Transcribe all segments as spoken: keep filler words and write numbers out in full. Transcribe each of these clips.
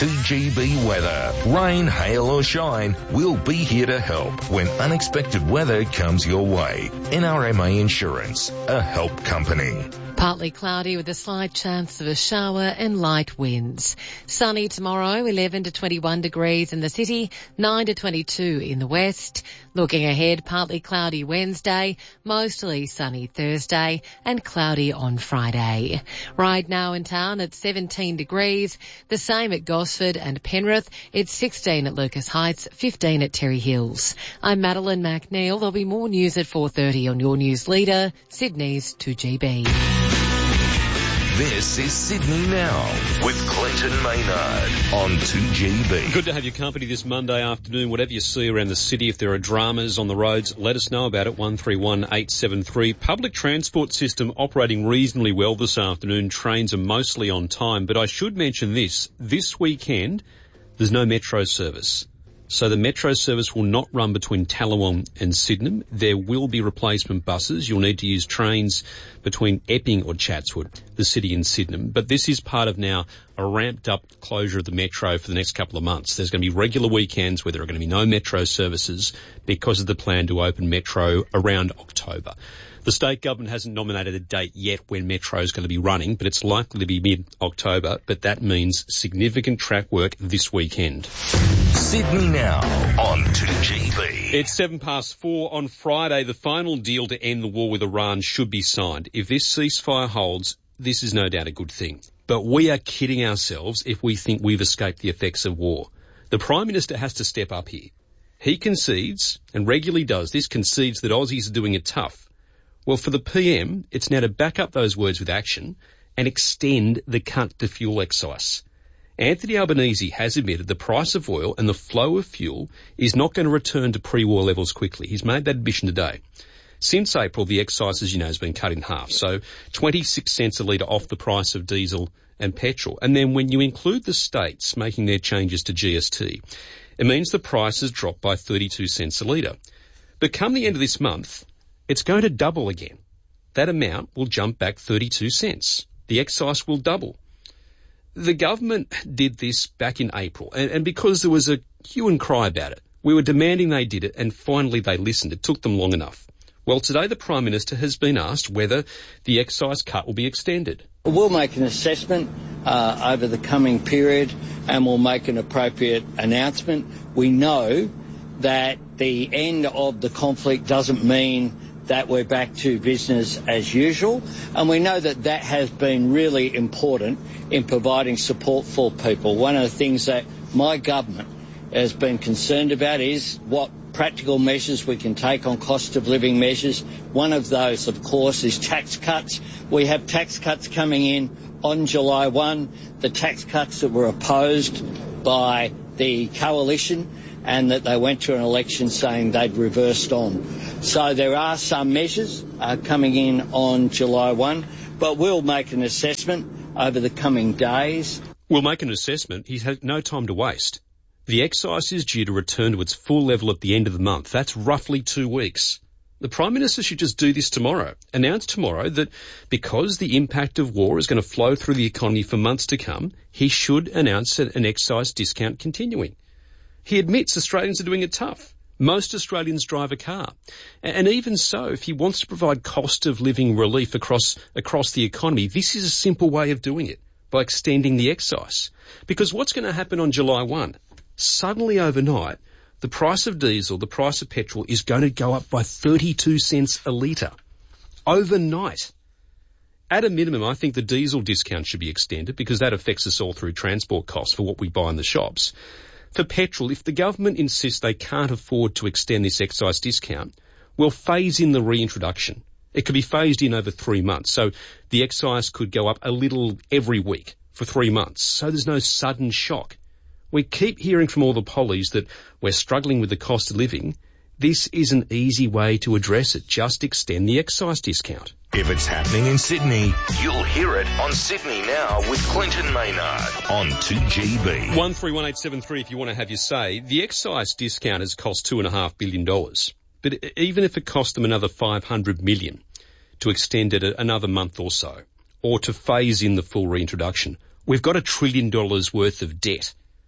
two G B weather. Rain, hail or shine, we'll be here to help when unexpected weather comes your way. N R M A Insurance, a help company. Partly cloudy with a slight chance of a shower and light winds. Sunny tomorrow, eleven to twenty-one degrees in the city, nine to twenty-two in the west. Looking ahead, partly cloudy Wednesday, mostly sunny Thursday and cloudy on Friday. Right now in town at seventeen degrees, the same at Gosford and Penrith. It's sixteen at Lucas Heights, fifteen at Terry Hills. I'm Madeline McNeil. There'll be more news at four thirty on your news leader, Sydney's two G B. This is Sydney Now with Clinton Maynard on two G B. Good to have your company this Monday afternoon. Whatever you see around the city, if there are dramas on the roads, let us know about it. one three one eight seven three. Public transport system operating reasonably well this afternoon. Trains are mostly on time. But I should mention this. This weekend, there's no metro service. So the metro service will not run between Tallawong and Sydenham. There will be replacement buses. You'll need to use trains between Epping or Chatswood, the city and Sydenham. But this is part of now a ramped up closure of the metro for the next couple of months. There's going to be regular weekends where there are going to be no metro services because of the plan to open metro around October. The state government hasn't nominated a date yet when metro is going to be running, but it's likely to be mid-October. But that means significant track work this weekend. Sydney Now on two G B. It's seven past four on Friday. The final deal to end the war with Iran should be signed. If this ceasefire holds, this is no doubt a good thing. But we are kidding ourselves if we think we've escaped the effects of war. The Prime Minister has to step up here. He concedes, and regularly does this, concedes that Aussies are doing it tough. Well, for the P M, it's now to back up those words with action and extend the cut to fuel excise. Anthony Albanese has admitted the price of oil and the flow of fuel is not going to return to pre-war levels quickly. He's made that admission today. Since April, the excise, as you know, has been cut in half. So twenty-six cents a litre off the price of diesel and petrol. And then when you include the states making their changes to G S T, it means the price has dropped by thirty-two cents a litre. But come the end of this month, it's going to double again. That amount will jump back thirty-two cents. The excise will double. The government did this back in April, and, and because there was a hue and cry about it, we were demanding they did it, and finally they listened. It took them long enough. Well, today the Prime Minister has been asked whether the excise cut will be extended. We'll make an assessment uh, over the coming period, and we'll make an appropriate announcement. We know that the end of the conflict doesn't mean that we're back to business as usual, and we know that that has been really important in providing support for people. One of the things that my government has been concerned about is what practical measures we can take on cost of living measures. One of those, of course, is tax cuts. We have tax cuts coming in on July first, the tax cuts that were opposed by the coalition, and that they went to an election saying they'd reversed on. So there are some measures uh, coming in on July first, but we'll make an assessment over the coming days. We'll make an assessment. He's had no time to waste. The excise is due to return to its full level at the end of the month. That's roughly two weeks. The Prime Minister should just do this tomorrow. Announce tomorrow that because the impact of war is going to flow through the economy for months to come, he should announce an excise discount continuing. He admits Australians are doing it tough. Most Australians drive a car. And even so, if he wants to provide cost of living relief across across the economy, this is a simple way of doing it, by extending the excise. Because what's going to happen on July first? Suddenly overnight, the price of diesel, the price of petrol is going to go up by thirty-two cents a litre. Overnight. At a minimum, I think the diesel discount should be extended because that affects us all through transport costs for what we buy in the shops. For petrol, if the government insists they can't afford to extend this excise discount, we'll phase in the reintroduction. It could be phased in over three months, so the excise could go up a little every week for three months, so there's no sudden shock. We keep hearing from all the pollies that we're struggling with the cost of living. This is an easy way to address it. Just extend the excise discount. If it's happening in Sydney, you'll hear it on Sydney Now with Clinton Maynard on two G B. one three one eight seven three if you want to have your say. The excise discount has cost two point five billion dollars. But even if it cost them another five hundred million dollars to extend it another month or so, or to phase in the full reintroduction, we've got a trillion dollars worth of debt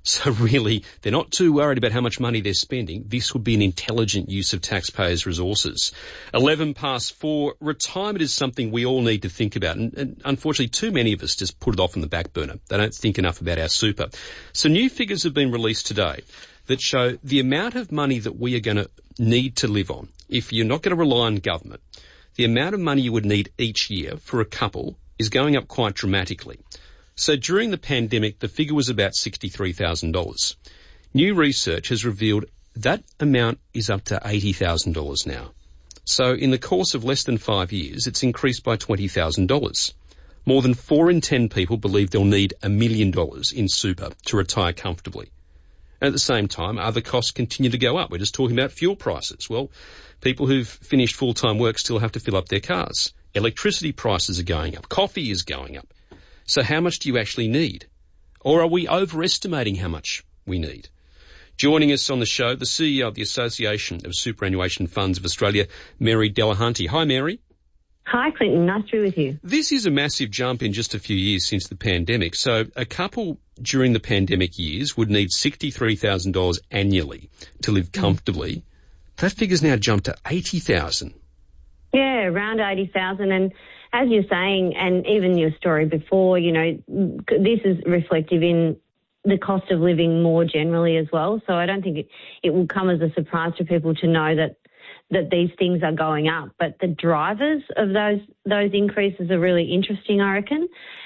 So really, they're not too worried about how much money they're spending. This would be an intelligent use of taxpayers' resources. eleven past four, retirement is something we all need to think about. And, and unfortunately, too many of us just put it off on the back burner. They don't think enough about our super. So new figures have been released today that show the amount of money that we are going to need to live on. If you're not going to rely on government, the amount of money you would need each year for a couple is going up quite dramatically. So during the pandemic, the figure was about sixty-three thousand dollars. New research has revealed that amount is up to eighty thousand dollars now. So in the course of less than five years, it's increased by twenty thousand dollars. More than four in ten people believe they'll need a million dollars in super to retire comfortably. And at the same time, other costs continue to go up. We're just talking about fuel prices. Well, people who've finished full-time work still have to fill up their cars. Electricity prices are going up. Coffee is going up. So how much do you actually need? Or are we overestimating how much we need? Joining us on the show, the C E O of the Association of Superannuation Funds of Australia, Mary Delahunty. Hi, Mary. Hi, Clinton. Nice to be with you. This is a massive jump in just a few years since the pandemic. So a couple during the pandemic years would need sixty-three thousand dollars annually to live comfortably. Mm. That figure's now jumped to eighty thousand dollars. Yeah, around eighty thousand dollars. And as you're saying, and even your story before, you know, this is reflective in the cost of living more generally as well. So I don't think it, it will come as a surprise to people to know that that these things are going up. But the drivers of those those increases are really interesting, I reckon.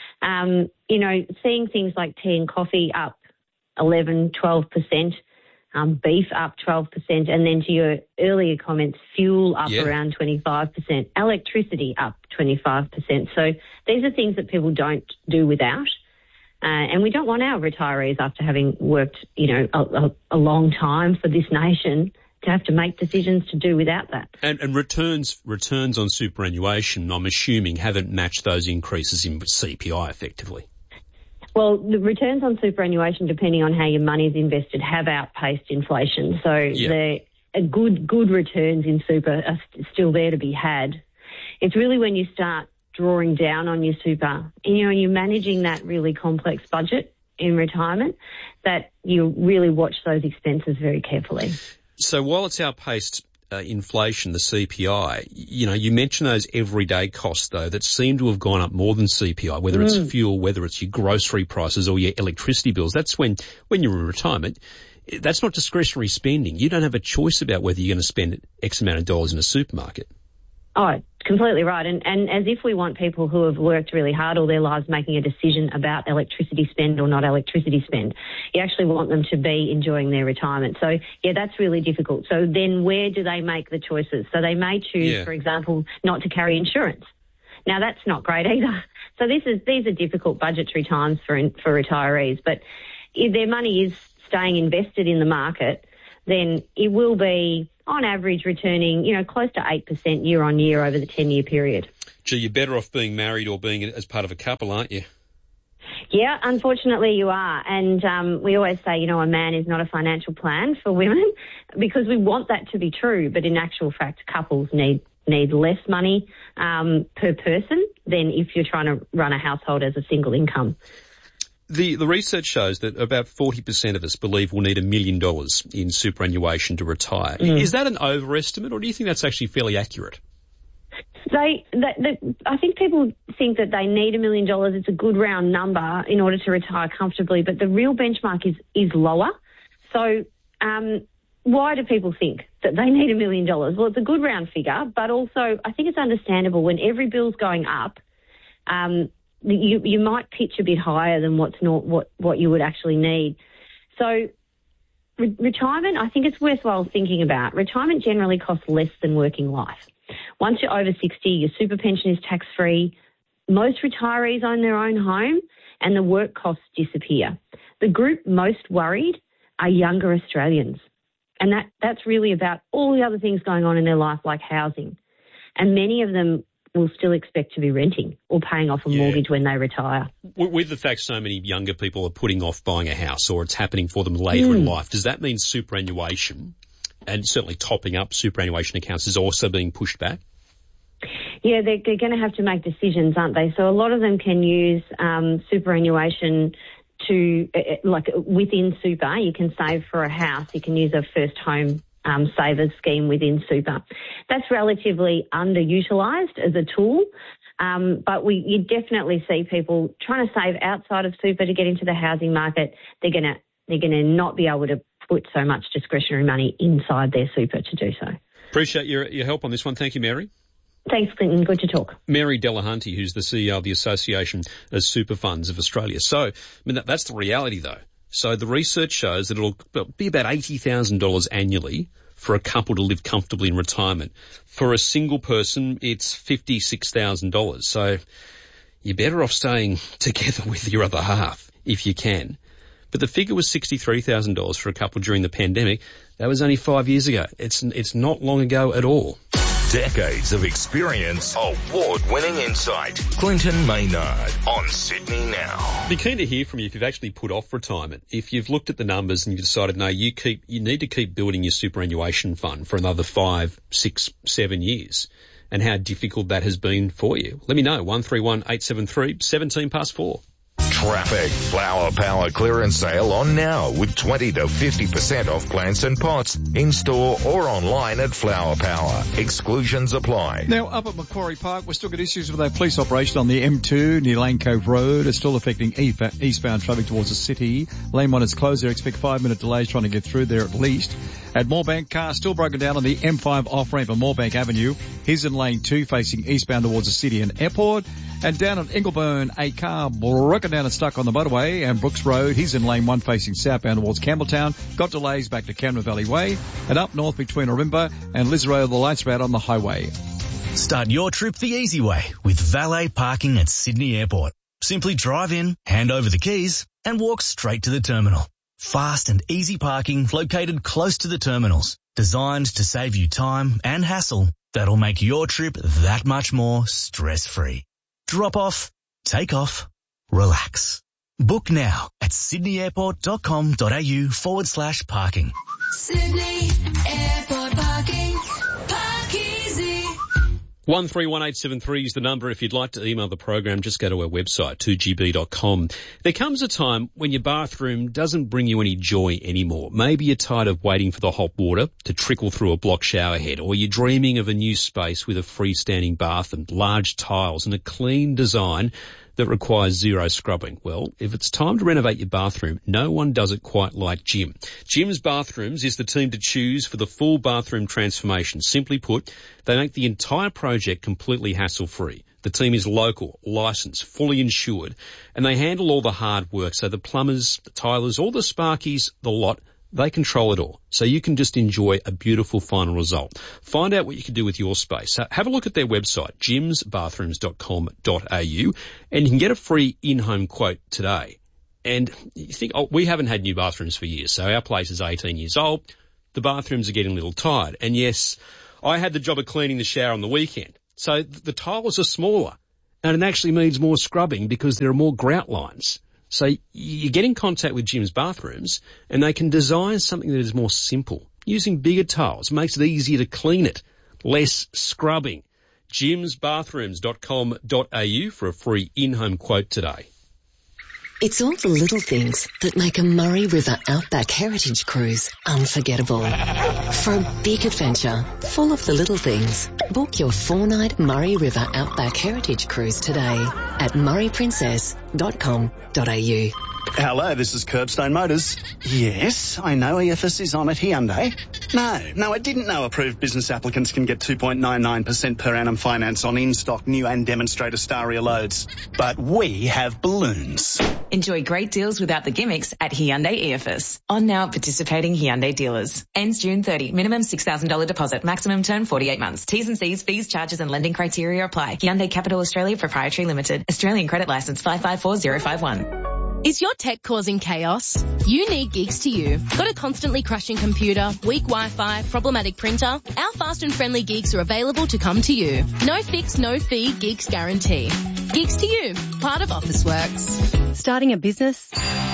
Um, you know, seeing things like tea and coffee up eleven, twelve percent, um, beef up twelve percent, and then to your earlier comments, fuel up yeah. around twenty-five percent, electricity up twenty-five percent. So these are things that people don't do without. Uh, and we don't want our retirees, after having worked, you know, a, a, a long time for this nation, to have to make decisions to do without that. And, and returns returns on superannuation, I'm assuming, haven't matched those increases in C P I effectively. Well, the returns on superannuation, depending on how your money is invested, have outpaced inflation. So yeah. the uh, good good returns in super are st- still there to be had. It's really when you start drawing down on your super, and, you know, you're managing that really complex budget in retirement, that you really watch those expenses very carefully. So while it's outpaced uh, inflation, the C P I, you know, you mentioned those everyday costs, though, that seem to have gone up more than C P I, whether mm. it's fuel, whether it's your grocery prices or your electricity bills. That's when, when you're in retirement, that's not discretionary spending. You don't have a choice about whether you're going to spend X amount of dollars in a supermarket. Oh, completely right. And, and as if we want people who have worked really hard all their lives making a decision about electricity spend or not electricity spend. You actually want them to be enjoying their retirement. So, yeah, that's really difficult. So then where do they make the choices? So they may choose, yeah. for example, not to carry insurance. Now, that's not great either. So this is these are difficult budgetary times for for retirees. But if their money is staying invested in the market, then it will be, on average, returning, you know, close to eight percent year on year over the ten-year period. Gee, you're better off being married or being as part of a couple, aren't you? Yeah, unfortunately you are. And um, we always say, you know, a man is not a financial plan for women, because we want that to be true. But in actual fact, couples need need less money um, per person than if you're trying to run a household as a single income. The the research shows that about forty percent of us believe we'll need a million dollars in superannuation to retire. Mm. Is that an overestimate, or do you think that's actually fairly accurate? They, they, they, I think people think that they need a million dollars. It's a good round number in order to retire comfortably, but the real benchmark is, is lower. So um, why do people think that they need a million dollars? Well, it's a good round figure, but also I think it's understandable when every bill's going up. Um, You, you might pitch a bit higher than what's not what, what you would actually need. So re- retirement, I think it's worthwhile thinking about. Retirement generally costs less than working life. Once you're over sixty, your super pension is tax-free. Most retirees own their own home and the work costs disappear. The group most worried are younger Australians. And that, that's really about all the other things going on in their life, like housing. And many of them will still expect to be renting or paying off a yeah. mortgage when they retire. With the fact so many younger people are putting off buying a house, or it's happening for them later mm. in life, does that mean superannuation, and certainly topping up superannuation accounts, is also being pushed back? Yeah, they're, they're going to have to make decisions, aren't they? So a lot of them can use um, superannuation to, uh, like within super, you can save for a house. You can use a first home um, savers scheme within super. That's relatively underutilised as a tool. Um, but we, you definitely see people trying to save outside of super to get into the housing market. They're going to, they're going to not be able to put so much discretionary money inside their super to do so. Appreciate your, your help on this one. Thank you, Mary. Thanks, Clinton. Good to talk. Mary Delahunty, who's the C E O of the Association of Super Funds of Australia. So, I mean, that, that's the reality though. So the research shows that it'll be about eighty thousand dollars annually for a couple to live comfortably in retirement. For a single person, it's fifty-six thousand dollars. So you're better off staying together with your other half if you can. But the figure was sixty-three thousand dollars for a couple during the pandemic. That was only five years ago. It's, it's not long ago at all. Decades of experience, award-winning insight. Clinton Maynard on Sydney Now. Be keen to hear from you if you've actually put off retirement. If you've looked at the numbers and you've decided, no, you keep, you need to keep building your superannuation fund for another five, six, seven years, and how difficult that has been for you. Let me know. one three one eight seven three, seventeen past four. Traffic. Flower Power clearance sale on now with twenty to fifty percent off plants and pots in store or online at Flower Power. Exclusions apply. Now, up at Macquarie Park, we've still got issues with our police operation on the M two near Lane Cove Road. It's still affecting eastbound traffic towards the city. Lane one is closed there. Expect five minute delays trying to get through there at least. At Moorebank, cars still broken down on the M five off-ramp at Moorebank Avenue. He's in lane two facing eastbound towards the city and airport. And down at Ingleburn, a car broken down and stuck on the motorway and Brooks Road. He's in lane one facing southbound towards Campbelltown. Got delays back to Canberra Valley Way. And up north between Ourimbah and Lisrow, the lights are out on the highway. Start your trip the easy way with valet parking at Sydney Airport. Simply drive in, hand over the keys and walk straight to the terminal. Fast and easy parking located close to the terminals. Designed to save you time and hassle that'll make your trip that much more stress-free. Drop off, take off, relax. Book now at sydneyairport.com.au forward slash parking. Sydney Airport Parking. Park easy. one three one eight seven three is the number. If you'd like to email the program, just go to our website, two g b dot com. There comes a time when your bathroom doesn't bring you any joy anymore. Maybe you're tired of waiting for the hot water to trickle through a block shower head, or you're dreaming of a new space with a freestanding bath and large tiles and a clean design that requires zero scrubbing. Well, if it's time to renovate your bathroom, no one does it quite like Jim. Jim's Bathrooms is the team to choose for the full bathroom transformation. Simply put, they make the entire project completely hassle-free. The team is local, licensed, fully insured, and they handle all the hard work. So the plumbers, the tilers, all the sparkies, the lot, they control it all. So you can just enjoy a beautiful final result. Find out what you can do with your space. Have a look at their website, jims bathrooms dot com dot a u, and you can get a free in-home quote today. And you think, oh, we haven't had new bathrooms for years, so our place is eighteen years old. The bathrooms are getting a little tired. And yes, I had the job of cleaning the shower on the weekend. So the tiles are smaller, and it actually needs more scrubbing because there are more grout lines. So you get in contact with Jim's Bathrooms and they can design something that is more simple. Using bigger tiles makes it easier to clean it. Less scrubbing. jims bathrooms dot com dot a u for a free in-home quote today. It's all the little things that make a Murray River Outback Heritage Cruise unforgettable. For a big adventure full of the little things, book your four-night Murray River Outback Heritage Cruise today at murray princess dot com dot a u. Hello, this is Curbstone Motors. Yes, I know E F S is on at Hyundai. No, no, I didn't know approved business applicants can get two point nine nine percent per annum finance on in-stock new and demonstrator Staria loads. But we have balloons. Enjoy great deals without the gimmicks at Hyundai E F S. On now at participating Hyundai dealers. Ends June thirtieth. Minimum six thousand dollars deposit. Maximum term forty-eight months. T's and C's, fees, charges and lending criteria apply. Hyundai Capital Australia Proprietary Limited. Australian credit license five five four zero five one. Is your tech causing chaos? You need Geeks to You. Got a constantly crashing computer, weak Wi-Fi, problematic printer? Our fast and friendly Geeks are available to come to you. No fix, no fee, Geeks guarantee. Geeks to You, part of Officeworks. Starting a business?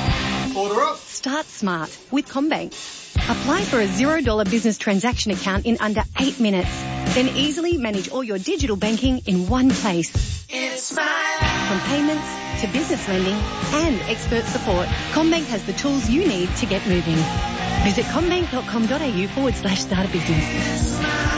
Order up. Start smart with CommBank. Apply for a zero dollar business transaction account in under eight minutes. Then easily manage all your digital banking in one place. It's my life. From payments to business lending and expert support, CommBank has the tools you need to get moving. Visit commbank.com.au forward slash start a business.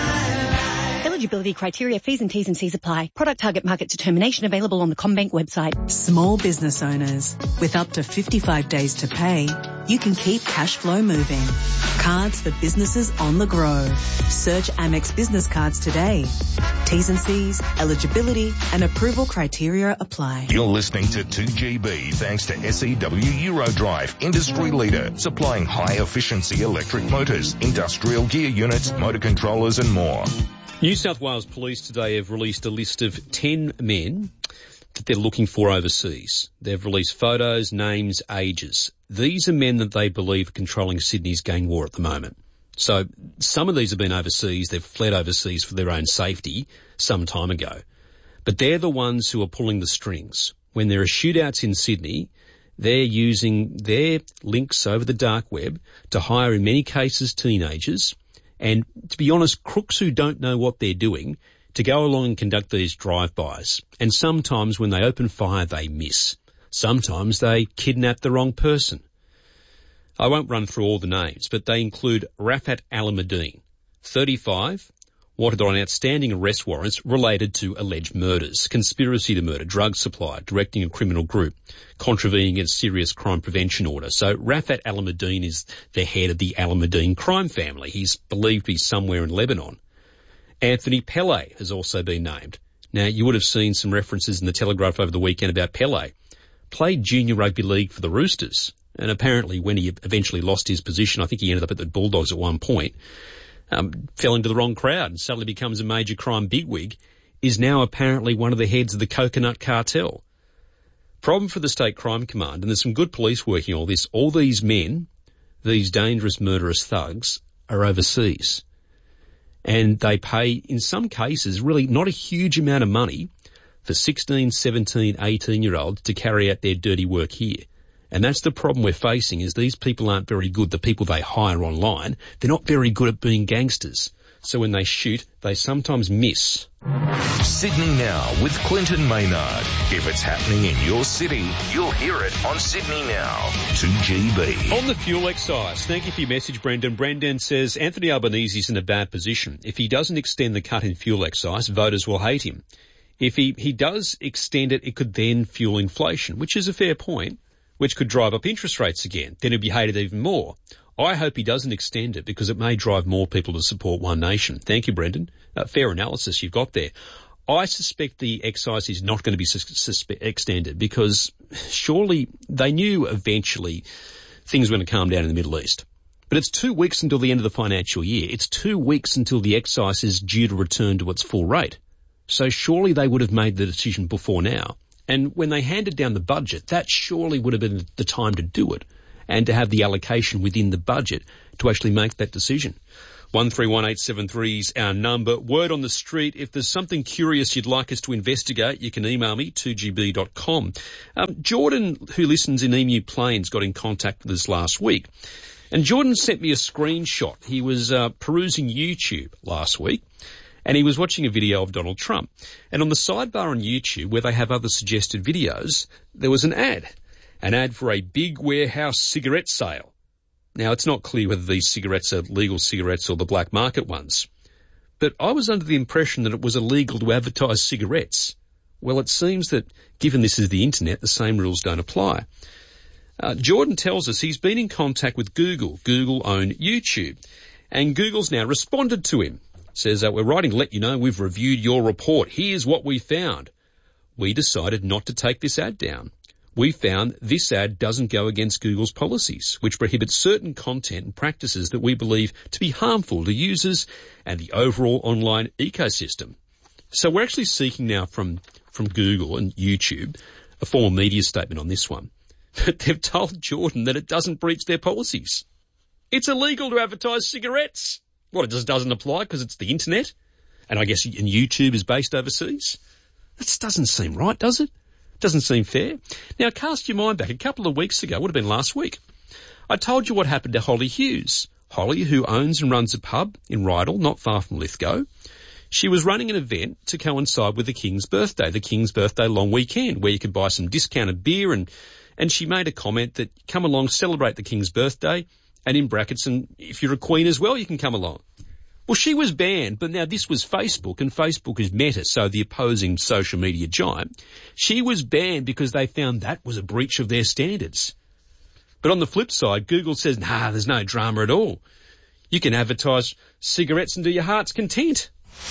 Eligibility criteria, fees and T's and C's apply. Product target market determination available on the CommBank website. Small business owners, with up to fifty-five days to pay, you can keep cash flow moving. Cards for businesses on the go. Search Amex Business Cards today. T's and C's, eligibility and approval criteria apply. You're listening to two G B thanks to S E W Eurodrive, industry leader, supplying high-efficiency electric motors, industrial gear units, motor controllers and more. New South Wales Police today have released a list of ten men that they're looking for overseas. They've released photos, names, ages. These are men that they believe are controlling Sydney's gang war at the moment. So some of these have been overseas. They've fled overseas for their own safety some time ago. But they're the ones who are pulling the strings. When there are shootouts in Sydney, they're using their links over the dark web to hire, in many cases, teenagers, and, to be honest, crooks who don't know what they're doing, to go along and conduct these drive-bys. And sometimes when they open fire, they miss. Sometimes they kidnap the wrong person. I won't run through all the names, but they include Rafat Alamuddin, thirty-five, wanted on outstanding arrest warrants related to alleged murders, conspiracy to murder, drug supply, directing a criminal group, contravening a serious crime prevention order. So Rafat Alamuddin is the head of the Alamuddin crime family. He's believed to be somewhere in Lebanon. Anthony Pele has also been named. Now, you would have seen some references in the Telegraph over the weekend about Pele. Played junior rugby league for the Roosters, and apparently when he eventually lost his position, I think he ended up at the Bulldogs at one point, Um, fell into the wrong crowd and suddenly becomes a major crime bigwig, is now apparently one of the heads of the Coconut Cartel. Problem for the State Crime Command, and there's some good police working on all this, all these men, these dangerous murderous thugs, are overseas. And they pay, in some cases, really not a huge amount of money for sixteen, seventeen, eighteen-year-olds to carry out their dirty work here. And that's the problem we're facing, is these people aren't very good, the people they hire online. They're not very good at being gangsters. So when they shoot, they sometimes miss. Sydney Now with Clinton Maynard. If it's happening in your city, you'll hear it on Sydney Now. two G B. On the fuel excise, thank you for your message, Brendan. Brendan says Anthony Albanese's in a bad position. If he doesn't extend the cut in fuel excise, voters will hate him. If he, he does extend it, it could then fuel inflation, which is a fair point, which could drive up interest rates again. Then he'd be hated even more. I hope he doesn't extend it because it may drive more people to support One Nation. Thank you, Brendan. Uh, fair analysis you've got there. I suspect the excise is not going to be sus- suspe- extended because surely they knew eventually things were going to calm down in the Middle East. But it's two weeks until the end of the financial year. It's two weeks until the excise is due to return to its full rate. So surely they would have made the decision before now. And when they handed down the budget, that surely would have been the time to do it and to have the allocation within the budget to actually make that decision. one three one eight seven three is our number. Word on the street. If there's something curious you'd like us to investigate, you can email me, two g b dot com. Um, Jordan, who listens in Emu Plains, got in contact with us last week. And Jordan sent me a screenshot. He was uh, perusing YouTube last week. And he was watching a video of Donald Trump. And on the sidebar on YouTube, where they have other suggested videos, there was an ad. An ad for a big warehouse cigarette sale. Now, it's not clear whether these cigarettes are legal cigarettes or the black market ones. But I was under the impression that it was illegal to advertise cigarettes. Well, it seems that, given this is the internet, the same rules don't apply. Uh, Jordan tells us he's been in contact with Google. Google own YouTube. And Google's now responded to him. Says, uh, we're writing to let you know we've reviewed your report. Here's what we found. We decided not to take this ad down. We found this ad doesn't go against Google's policies, which prohibit certain content and practices that we believe to be harmful to users and the overall online ecosystem. So we're actually seeking now from, from Google and YouTube a formal media statement on this one. But they've told Jordan that it doesn't breach their policies. It's illegal to advertise cigarettes. Well, it just doesn't apply because it's the internet, and I guess and YouTube is based overseas. That doesn't seem right, does it? Doesn't seem fair. Now, cast your mind back a couple of weeks ago, would have been last week. I told you what happened to Holly Hughes. Holly, who owns and runs a pub in Rydal, not far from Lithgow. She was running an event to coincide with the King's birthday, the King's birthday long weekend, where you could buy some discounted beer, and, and she made a comment that come along, celebrate the King's birthday, and in brackets, and if you're a queen as well, you can come along. Well, she was banned, but now this was Facebook, and Facebook is Meta, so the opposing social media giant. She was banned because they found that was a breach of their standards. But on the flip side, Google says, nah, there's no drama at all. You can advertise cigarettes and do your heart's content.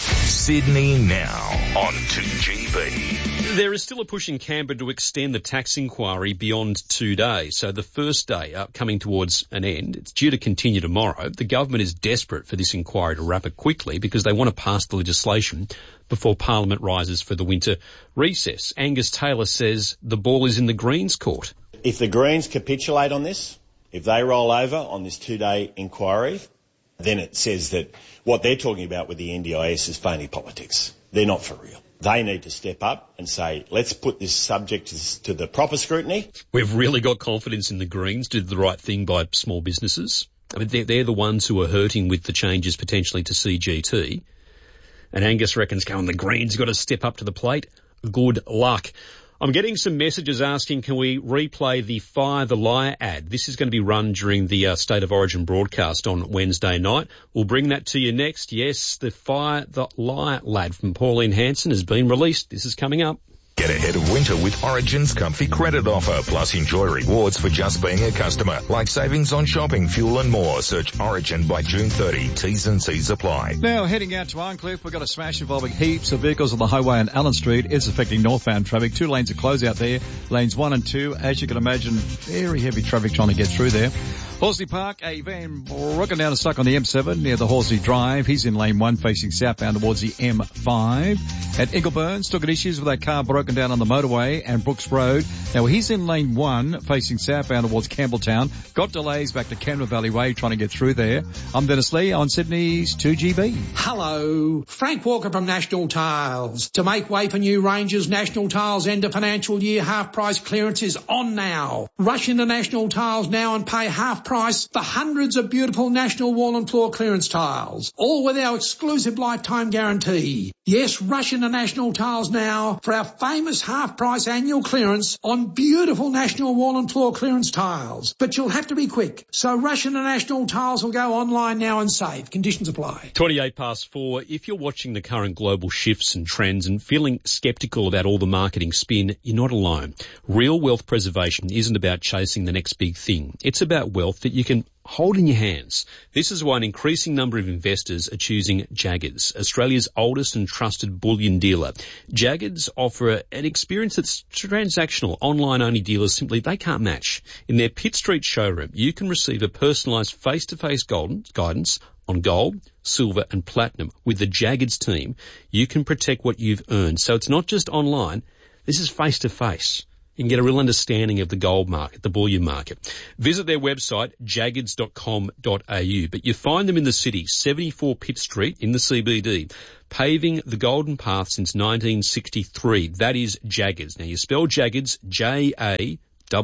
Sydney Now on two G B. There is still a push in Canberra to extend the tax inquiry beyond two days. So the first day uh, coming towards an end, it's due to continue tomorrow. The government is desperate for this inquiry to wrap up quickly because they want to pass the legislation before Parliament rises for the winter recess. Angus Taylor says the ball is in the Greens' court. If the Greens capitulate on this, if they roll over on this two-day inquiry, then it says that what they're talking about with the N D I S is phony politics. They're not for real. They need to step up and say, let's put this subject to, to the proper scrutiny. We've really got confidence in the Greens to do the right thing by small businesses. I mean, they're, they're the ones who are hurting with the changes potentially to C G T. And Angus reckons, come on, the Greens got to step up to the plate. Good luck. I'm getting some messages asking, can we replay the Fire the Liar ad? This is going to be run during the uh, State of Origin broadcast on Wednesday night. We'll bring that to you next. Yes, the Fire the Liar lad from Pauline Hanson has been released. This is coming up. Get ahead of winter with Origin's comfy credit offer, plus enjoy rewards for just being a customer, like savings on shopping, fuel and more. Search Origin by June thirtieth. T's and C's apply. Now, heading out to Arncliffe, we've got a smash involving heaps of vehicles on the highway on Allen Street. It's affecting northbound traffic. Two lanes are closed out there. Lanes one and two, as you can imagine, very heavy traffic trying to get through there. Horsley Park, a van broken down and stuck on the M seven near the Horsley Drive. He's in lane one facing southbound towards the M five. At Ingleburn, still got issues with that car broken down on the motorway and Brooks Road. Now he's in lane one facing southbound towards Campbelltown. Got delays back to Canberra Valley Way trying to get through there. I'm Dennis Lee on Sydney's two G B. Hello, Frank Walker from National Tiles. To make way for new ranges, National Tiles end of financial year half price clearance is on now. Rush into National Tiles now and pay half price for hundreds of beautiful National wall and floor clearance tiles, all with our exclusive lifetime guarantee. Yes, rush into National Tiles now for our famous half-price annual clearance on beautiful National wall and floor clearance tiles. But you'll have to be quick, so rush into National Tiles or go online now and save. Conditions apply. twenty-eight past four. If you're watching the current global shifts and trends and feeling sceptical about all the marketing spin, you're not alone. Real wealth preservation isn't about chasing the next big thing. It's about wealth that you can hold in your hands. This is why an increasing number of investors are choosing Jaggers, Australia's oldest and trusted bullion dealer. Jaggers offer an experience that's transactional. Online-only dealers simply, they can't match. In their Pitt Street showroom, you can receive a personalised face-to-face guidance on gold, silver and platinum. With the Jaggers team, you can protect what you've earned. So it's not just online, this is face-to-face. You can get a real understanding of the gold market, the bullion market. Visit their website, jaggers dot com dot a u. But you find them in the city, seventy-four Pitt Street in the C B D, paving the golden path since nineteen sixty-three. That is Jaggers. Now you spell Jaggers, J A G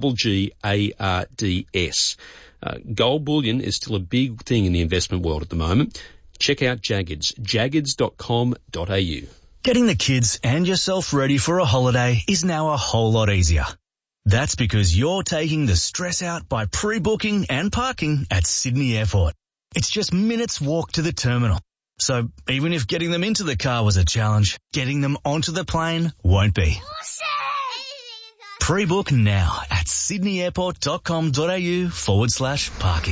G A R D S. Uh, gold bullion is still a big thing in the investment world at the moment. Check out Jaggers, jaggers dot com dot a u. Getting the kids and yourself ready for a holiday is now a whole lot easier. That's because you're taking the stress out by pre-booking and parking at Sydney Airport. It's just minutes walk to the terminal. So even if getting them into the car was a challenge, getting them onto the plane won't be. Pre-book now at sydney airport dot com dot a u forward slash parking.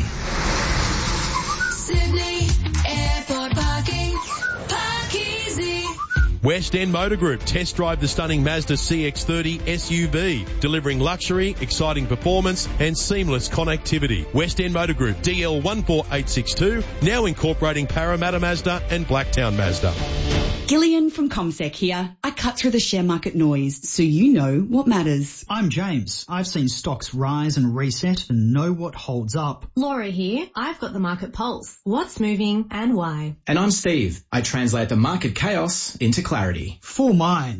Sydney Airport parking. Park easy. West End Motor Group test drive the stunning Mazda C X thirty S U V, delivering luxury, exciting performance and seamless connectivity. West End Motor Group, D L one four eight six two, now incorporating Parramatta Mazda and Blacktown Mazda. Gillian from ComSec here. I cut through the share market noise so you know what matters. I'm James. I've seen stocks rise and reset and know what holds up. Laura here. I've got the market pulse. What's moving and why? And I'm Steve. I translate the market chaos into clarity. Four minds.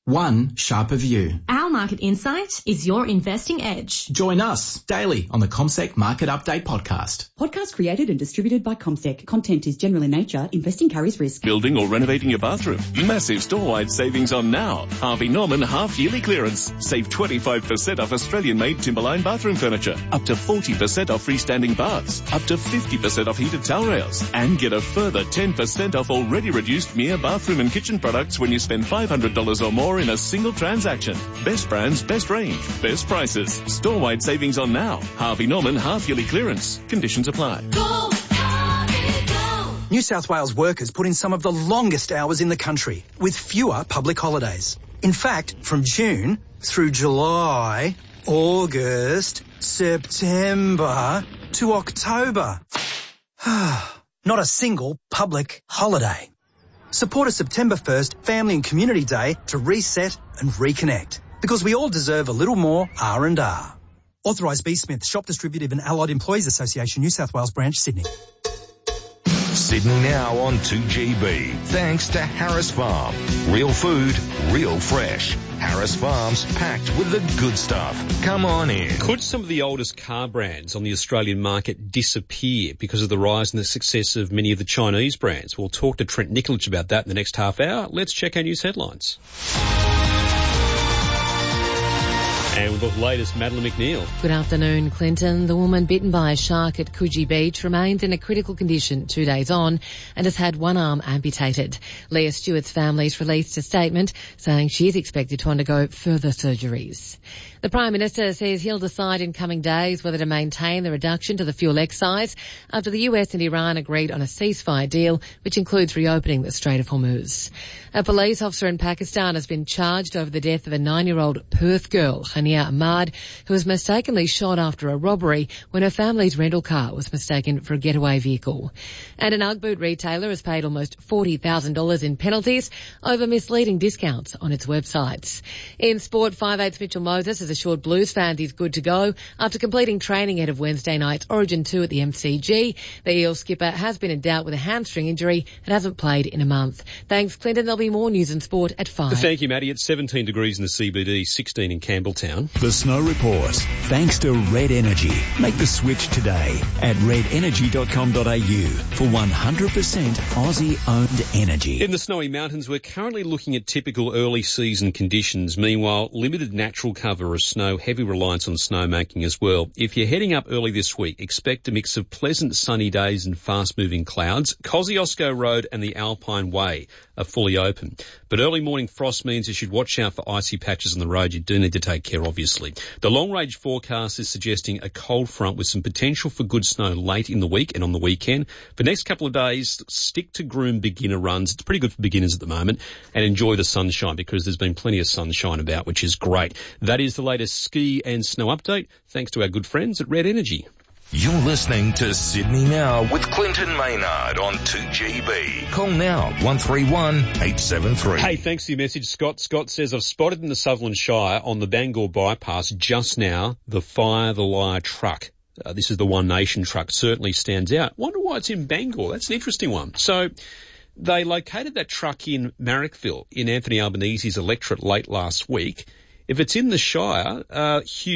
one sharper view. Our market insight is your investing edge. Join us daily on the CommSec Market Update podcast. Podcast created and distributed by CommSec. Content is general in nature. Investing carries risk. Building or renovating your bathroom? Massive store-wide savings on now. Harvey Norman half-yearly clearance. Save twenty-five percent off Australian-made Timberline bathroom furniture. Up to forty percent off freestanding baths. Up to fifty percent off heated towel rails. And get a further ten percent off already reduced Mia bathroom and kitchen products when you spend five hundred dollars or more in a single transaction. Best brands, best range, best prices. Store-wide savings on now. Harvey Norman half-yearly clearance. Conditions apply. Go, Harvey, go. New South Wales workers put in some of the longest hours in the country with fewer public holidays. In fact, from June through July, August, September to October. Not a single public holiday. Support a September first Family and Community Day to reset and reconnect. Because we all deserve a little more R and R. Authorised B. Smith, Shop Distributive and Allied Employees Association, New South Wales Branch, Sydney. Sydney Now on two G B. Thanks to Harris Farm. Real food, real fresh. Harris Farms, packed with the good stuff. Come on in. Could some of the oldest car brands on the Australian market disappear because of the rise and the success of many of the Chinese brands? We'll talk to Trent Nikolic about that in the next half hour. Let's check our news headlines. And with the latest, Madeline McNeil. Good afternoon, Clinton. The woman bitten by a shark at Coogee Beach remains in a critical condition two days on and has had one arm amputated. Leah Stewart's family's released a statement saying she is expected to undergo further surgeries. The Prime Minister says he'll decide in coming days whether to maintain the reduction to the fuel excise after the U S and Iran agreed on a ceasefire deal, which includes reopening the Strait of Hormuz. A police officer in Pakistan has been charged over the death of a nine-year-old Perth girl, Hania Ahmad, who was mistakenly shot after a robbery when her family's rental car was mistaken for a getaway vehicle. And an Ugg boot retailer has paid almost forty thousand dollars in penalties over misleading discounts on its websites. In sport, five eighths Mitchell Moses has assured Blues fans he's good to go after completing training ahead of Wednesday night's Origin two at the M C G. The Eels skipper has been in doubt with a hamstring injury and hasn't played in a month. Thanks, Clinton. There'll be more news and sport at five. Thank you, Maddie. It's seventeen degrees in the C B D, sixteen in Campbelltown. The Snow Report. Thanks to Red Energy. Make the switch today at red energy dot com dot a u for one hundred percent Aussie-owned energy. In the snowy mountains, we're currently looking at typical early season conditions. Meanwhile, limited natural cover of snow, heavy reliance on snowmaking as well. If you're heading up early this week, expect a mix of pleasant sunny days and fast-moving clouds. Kosciuszko Road and the Alpine Way are fully open. But early morning frost means you should watch out for icy patches on the road. You do need to take care, obviously. The long-range forecast is suggesting a cold front with some potential for good snow late in the week and on the weekend. For the next couple of days, stick to Groom beginner runs. It's pretty good for beginners at the moment. And enjoy the sunshine because there's been plenty of sunshine about, which is great. That is the latest ski and snow update, thanks to our good friends at Red Energy. You're listening to Sydney Now with Clinton Maynard on two G B. Call now, one three one, eight seven three. Hey, thanks for your message, Scott. Scott says, I've spotted in the Sutherland Shire on the Bangor bypass just now the Fire the Liar truck. Uh, this is the One Nation truck. Certainly stands out. Wonder why it's in Bangor. That's an interesting one. So they located that truck in Marrickville in Anthony Albanese's electorate late last week. If it's in the Shire, uh, Hugh